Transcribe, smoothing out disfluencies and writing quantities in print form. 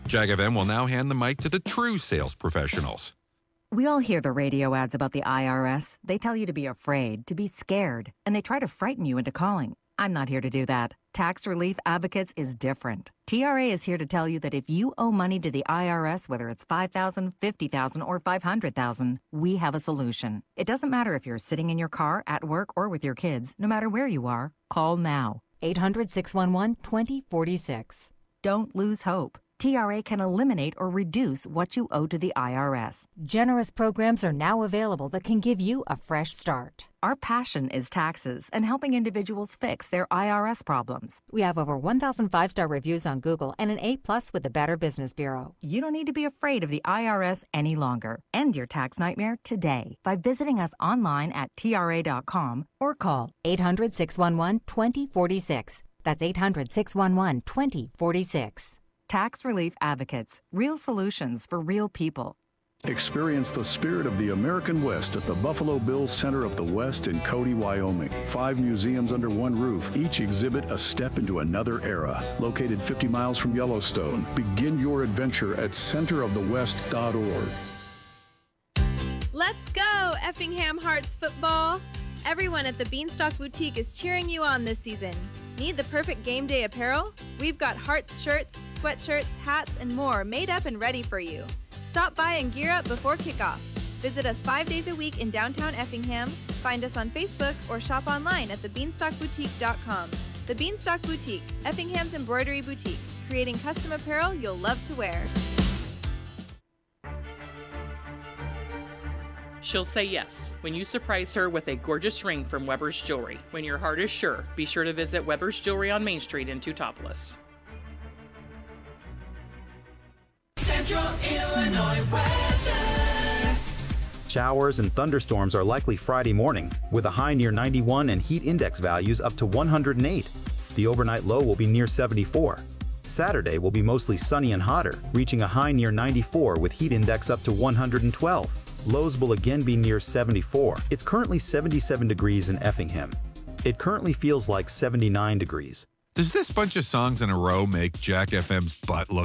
Jack FM will now hand the mic to the true sales professionals. We all hear the radio ads about the IRS. They tell you to be afraid, to be scared, and they try to frighten you into calling. I'm not here to do that. Tax Relief Advocates is different. TRA is here to tell you that if you owe money to the IRS, whether it's $5,000, $50,000, or $500,000, we have a solution. It doesn't matter if you're sitting in your car, at work, or with your kids. No matter where you are, call now. 800-611-2046. Don't lose hope. TRA can eliminate or reduce what you owe to the IRS. Generous programs are now available that can give you a fresh start. Our passion is taxes and helping individuals fix their IRS problems. We have over 1,000 5-star reviews on Google and an A+ with the Better Business Bureau. You don't need to be afraid of the IRS any longer. End your tax nightmare today by visiting us online at TRA.com or call 800-611-2046. That's 800-611-2046. Tax Relief Advocates. Real solutions for real people. Experience the spirit of the American West at the Buffalo Bills Center of the West in Cody, Wyoming. 5 museums under one roof, each exhibit a step into another era. Located 50 miles from Yellowstone. Begin your adventure at centerofthewest.org. Let's go, Effingham Hearts football! Everyone at the Beanstalk Boutique is cheering you on this season. Need the perfect game day apparel? We've got Hearts shirts, sweatshirts, hats, and more made up and ready for you. Stop by and gear up before kickoff. Visit us 5 days a week in downtown Effingham. Find us on Facebook or shop online at thebeanstalkboutique.com. The Beanstalk Boutique, Effingham's embroidery boutique, creating custom apparel you'll love to wear. She'll say yes when you surprise her with a gorgeous ring from Weber's Jewelry. When your heart is sure, be sure to visit Weber's Jewelry on Main Street in Teutopolis. Central Illinois weather. Showers and thunderstorms are likely Friday morning, with a high near 91 and heat index values up to 108. The overnight low will be near 74. Saturday will be mostly sunny and hotter, reaching a high near 94 with heat index up to 112. Lows will again be near 74. It's currently 77 degrees in Effingham. It currently feels like 79 degrees. Does this bunch of songs in a row make Jack FM's butt look